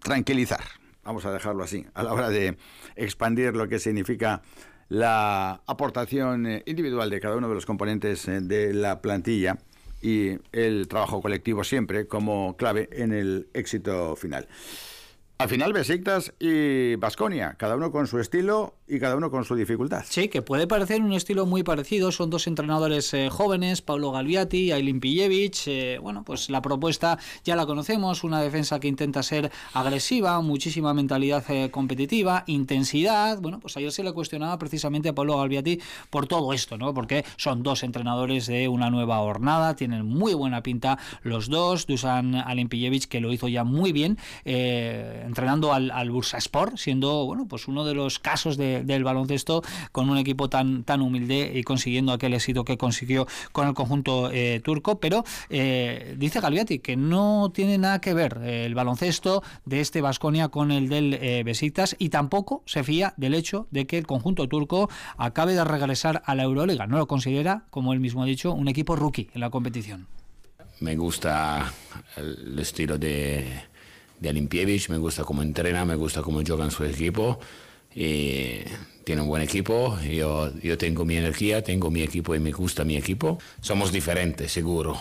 tranquilizar, vamos a dejarlo así, a la hora de expandir lo que significa la aportación individual de cada uno de los componentes de la plantilla y el trabajo colectivo siempre como clave en el éxito final. Al final, Besiktas y Baskonia, cada uno con su estilo y cada uno con su dificultad. Sí, que puede parecer un estilo muy parecido. Son dos entrenadores jóvenes, Paulo Galviati y Aylin Pijevic. Bueno, pues la propuesta ya la conocemos, una defensa que intenta ser agresiva, muchísima mentalidad competitiva, intensidad. Bueno, pues ayer se le cuestionaba precisamente a Paulo Galviati por todo esto, ¿no? Porque son dos entrenadores de una nueva jornada, tienen muy buena pinta los dos. Dusan Aylin Pijevic, que lo hizo ya muy bien, entrenando al Bursaspor, siendo bueno, pues uno de los casos del baloncesto con un equipo tan humilde y consiguiendo aquel éxito que consiguió con el conjunto turco. Pero dice Galviati que no tiene nada que ver el baloncesto de este Baskonia con el del Besiktas, y tampoco se fía del hecho de que el conjunto turco acabe de regresar a la Euroliga. No lo considera, como él mismo ha dicho, un equipo rookie en la competición. Me gusta el estilo de Aylin Pijevic, me gusta cómo entrena, me gusta cómo juega en su equipo, y tiene un buen equipo. Yo tengo mi energía, tengo mi equipo y me gusta mi equipo. Somos diferentes, seguro.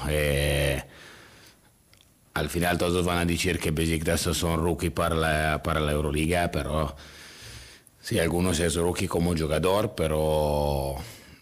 Al final todos van a decir que Besiktas son rookie para la Euroliga, pero sí, algunos es rookie como jugador, pero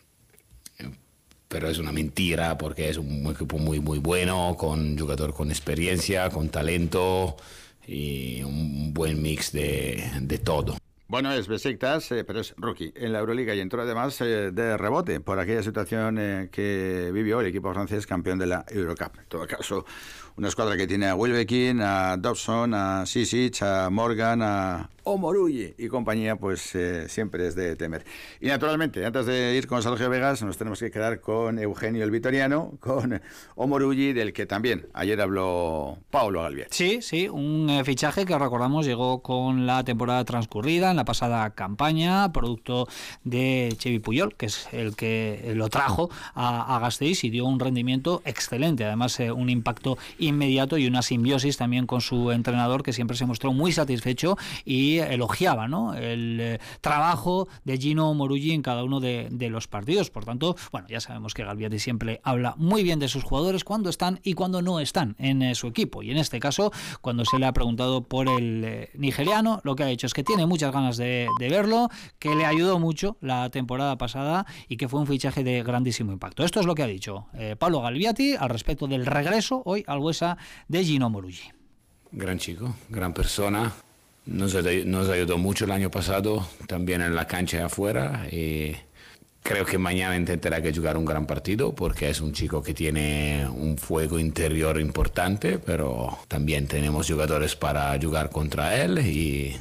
es una mentira, porque es un equipo muy bueno, con un jugador con experiencia, con talento y un buen mix de todo. Bueno, es Besiktas, pero es rookie en la Euroliga y entró además de rebote por aquella situación que vivió el equipo francés campeón de la Eurocup. En todo caso, una escuadra que tiene a Wilbekin, a Dobson, a Sisic, a Morgan, a Omoruyi y compañía, pues siempre es de temer. Y naturalmente, antes de ir con Sergio Vegas, nos tenemos que quedar con Eugenio el Vitoriano, con Omoruyi, del que también ayer habló Paulo Galviati. Sí, un fichaje que recordamos llegó con la temporada transcurrida, en la pasada campaña, producto de Xevi Puyol, que es el que lo trajo a Gasteiz y dio un rendimiento excelente, además un impacto inmediato y una simbiosis también con su entrenador, que siempre se mostró muy satisfecho y elogiaba, ¿no?, el trabajo de Gino Omoruyi en cada uno de los partidos. Por tanto, bueno, ya sabemos que Galviati siempre habla muy bien de sus jugadores cuando están y cuando no están en su equipo, y en este caso, cuando se le ha preguntado por el nigeriano, lo que ha dicho es que tiene muchas ganas de verlo, que le ayudó mucho la temporada pasada y que fue un fichaje de grandísimo impacto. Esto es lo que ha dicho Paulo Galviati al respecto del regreso hoy al Buesa de Gino Omoruyi. Gran chico, gran persona. Nos ayudó mucho el año pasado, también en la cancha de afuera, y creo que mañana intentará jugar un gran partido, porque es un chico que tiene un fuego interior importante, pero también tenemos jugadores para jugar contra él, y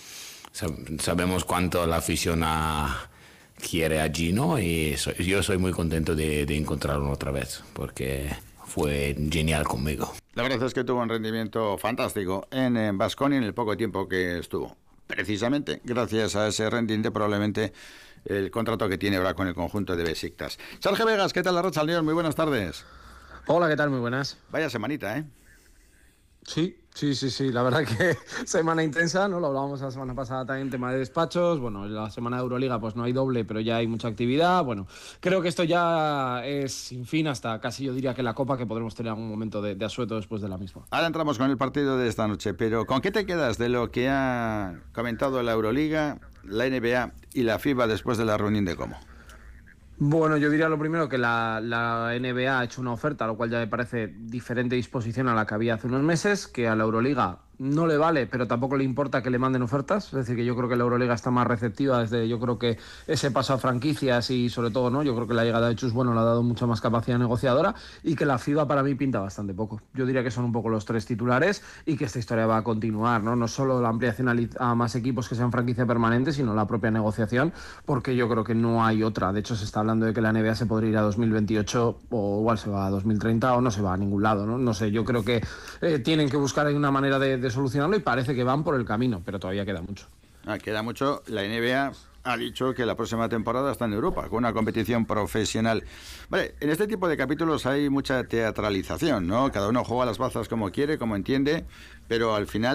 sabemos cuánto la afición quiere a Gino, y yo soy muy contento de encontrarlo otra vez, porque fue genial conmigo. La verdad es que tuvo un rendimiento fantástico en Baskonia en el poco tiempo que estuvo. Precisamente gracias a ese rendimiento, probablemente el contrato que tiene ahora con el conjunto de Besiktas. Sergio Vegas, ¿qué tal, la Arratsaldeon? Muy buenas tardes. Hola, ¿qué tal? Muy buenas. Vaya semanita, ¿eh? Sí, la verdad que semana intensa, ¿no? Lo hablábamos la semana pasada también, tema de despachos. Bueno, en la semana de Euroliga pues no hay doble, pero ya hay mucha actividad. Bueno, creo que esto ya es sin fin hasta casi, yo diría, que la Copa, que podremos tener algún momento de asueto después de la misma. Ahora entramos con el partido de esta noche, pero ¿con qué te quedas de lo que ha comentado la Euroliga, la NBA y la FIBA después de la reunión de Como? Bueno, yo diría lo primero que la NBA ha hecho una oferta, lo cual ya me parece diferente disposición a la que había hace unos meses, que a la Euroliga no le vale, pero tampoco le importa que le manden ofertas. Es decir, que yo creo que la Euroliga está más receptiva desde, yo creo que ese paso a franquicias y sobre todo, ¿no?, yo creo que la llegada de Chus, bueno, le ha dado mucha más capacidad negociadora, y que la FIBA para mí pinta bastante poco. Yo diría que son un poco los tres titulares y que esta historia va a continuar, ¿no? No solo la ampliación a más equipos que sean franquicia permanente, sino la propia negociación, porque yo creo que no hay otra. De hecho, se está hablando de que la NBA se podría ir a 2028 o igual se va a 2030 o no se va a ningún lado, ¿no? No sé, yo creo que tienen que buscar una manera de solucionarlo, y parece que van por el camino, pero todavía queda mucho. Queda mucho. La NBA ha dicho que la próxima temporada está en Europa, con una competición profesional. Vale, en este tipo de capítulos hay mucha teatralización, ¿no? Cada uno juega las bazas como quiere, como entiende, pero al final